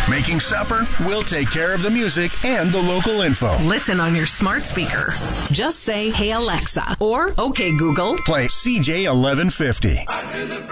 Making supper? We'll take care of the music and the local info. Listen on your smart speaker. Just say, "Hey Alexa," or "Okay Google." Play CJ 1150.